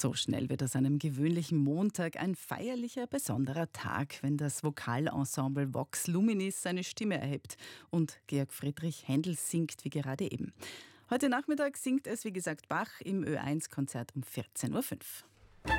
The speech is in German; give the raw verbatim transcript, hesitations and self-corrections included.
So schnell wird aus einem gewöhnlichen Montag ein feierlicher, besonderer Tag, wenn das Vokalensemble Vox Luminis seine Stimme erhebt und Georg Friedrich Händel singt wie gerade eben. Heute Nachmittag singt es, wie gesagt, Bach im Ö eins Konzert um vierzehn Uhr fünf.